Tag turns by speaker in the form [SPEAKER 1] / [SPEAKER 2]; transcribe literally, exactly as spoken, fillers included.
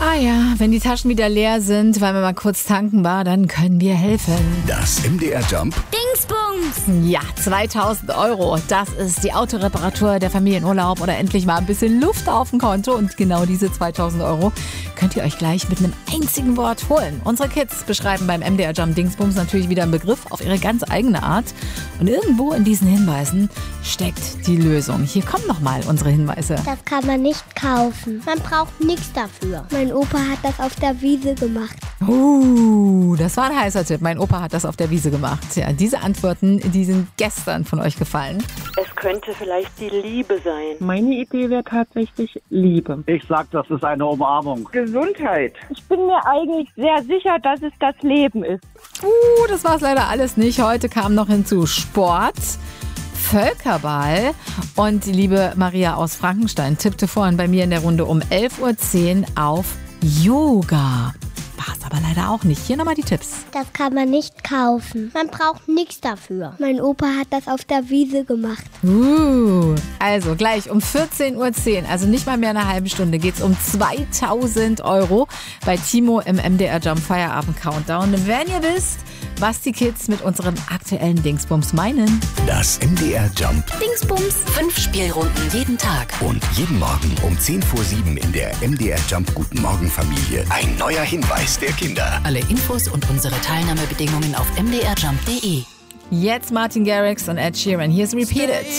[SPEAKER 1] Ah ja, wenn die Taschen wieder leer sind, weil man mal kurz tanken war, dann können wir helfen.
[SPEAKER 2] Das M D R Jump
[SPEAKER 3] Dingsbums!
[SPEAKER 1] Ja, zweitausend Euro. Das ist die Autoreparatur, der Familienurlaub oder endlich mal ein bisschen Luft auf dem Konto. Und genau diese zweitausend Euro könnt ihr euch gleich mit einem einzigen Wort holen. Unsere Kids beschreiben beim M D R Jump Dingsbums natürlich wieder einen Begriff auf ihre ganz eigene Art. Und irgendwo in diesen Hinweisen steckt die Lösung. Hier kommen nochmal unsere Hinweise.
[SPEAKER 3] Das kann man nicht kaufen. Man braucht nichts dafür. Mein Opa hat das auf der Wiese gemacht.
[SPEAKER 1] Uh, das war ein heißer Tipp. Mein Opa hat das auf der Wiese gemacht. Ja, diese Antworten, die sind gestern von euch gefallen.
[SPEAKER 4] Es könnte vielleicht die Liebe sein.
[SPEAKER 5] Meine Idee wäre tatsächlich Liebe.
[SPEAKER 6] Ich sag, das ist eine Umarmung.
[SPEAKER 5] Gesundheit. Ich bin mir eigentlich sehr sicher, dass es das Leben ist.
[SPEAKER 1] Uh, das war es leider alles nicht. Heute kam noch hinzu Sport, Völkerball und die liebe Maria aus Frankenstein tippte vorhin bei mir in der Runde um elf Uhr zehn auf Yoga. War es aber leider auch nicht. Hier nochmal die Tipps.
[SPEAKER 3] Das kann man nicht kaufen. Man braucht nichts dafür. Mein Opa hat das auf der Wiese gemacht.
[SPEAKER 1] Uh, also gleich um vierzehn Uhr zehn, also nicht mal mehr eine halbe Stunde, geht es um zweitausend Euro bei Timo im M D R Jump Feierabend Countdown. Wenn ihr wisst, was die Kids mit unserem aktuellen Dingsbums meinen.
[SPEAKER 2] Das M D R Jump
[SPEAKER 3] Dingsbums.
[SPEAKER 7] Fünf Spielrunden jeden Tag.
[SPEAKER 2] und jeden Morgen um zehn vor sieben in der M D R Jump Guten Morgen Familie. Ein neuer Hinweis der Kinder.
[SPEAKER 7] Alle Infos und unsere Teilnahmebedingungen auf m d r jump punkt d e.
[SPEAKER 1] Jetzt Martin Garrix und Ed Sheeran. Hier ist Repeat It.